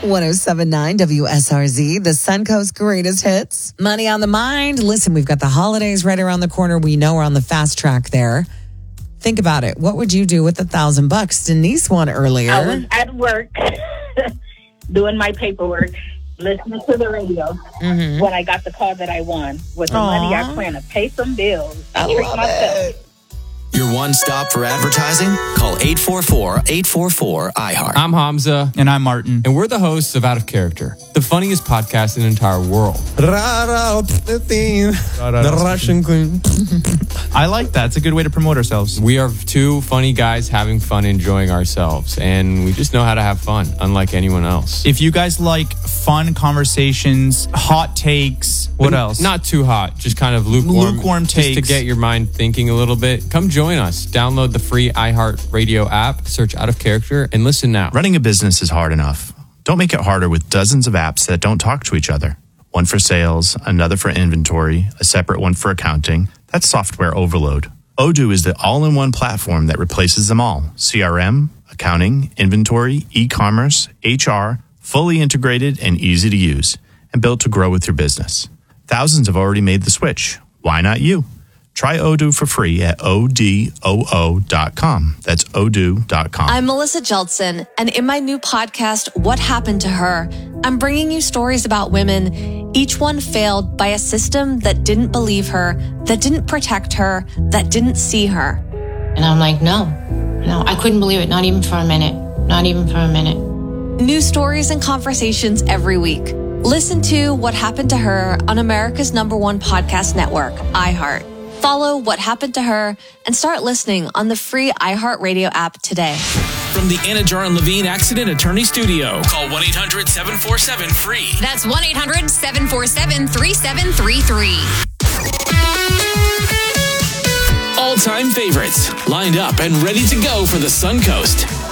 107.9 WSRZ, the Suncoast greatest hits. Money on the mind. Listen, we've got the holidays right around the corner. We know we're on the fast track there. Think about it. What would you do with $1,000? Denise won earlier. I was at work doing my paperwork, listening to the radio when I got the call that I won. With the money, I plan to pay some bills. Treat myself. Your one stop for advertising? Call 844-844-iHeart. I'm Hamza. And I'm Martin. And we're the hosts of Out of Character, the funniest podcast in the entire world. The Russian queen. I like that. It's a good way to promote ourselves. We are two funny guys having fun, enjoying ourselves. And we just know how to have fun, unlike anyone else. If you guys like fun conversations, hot takes, what else? Not too hot, just kind of lukewarm takes. Just to get your mind thinking a little bit. Come join us. Download the free iHeartRadio app, search Out of Character, and listen now. Running a business is hard enough. Don't make it harder with dozens of apps that don't talk to each other. One for sales, another for inventory, a separate one for accounting. That's software overload. Odoo is the all-in-one platform that replaces them all. CRM, accounting, inventory, e-commerce, HR, fully integrated and easy to use, and built to grow with your business. Thousands have already made the switch. Why not you? Try Odoo for free at odoo.com. That's odoo.com. I'm Melissa Jeltsin, and in my new podcast, What Happened to Her, I'm bringing you stories about women, each one failed by a system that didn't believe her, that didn't protect her, that didn't see her. And I'm like, no, I couldn't believe it. Not even for a minute. Not even for a minute. New stories and conversations every week. Listen to What Happened to Her on America's #1 podcast network, iHeart. Follow What Happened to Her and start listening on the free iHeartRadio app today. From the Anna Jar and Levine Accident Attorney Studio, call 1-800-747-FREE. That's 1-800-747-3733. All-time favorites, lined up and ready to go for the Suncoast.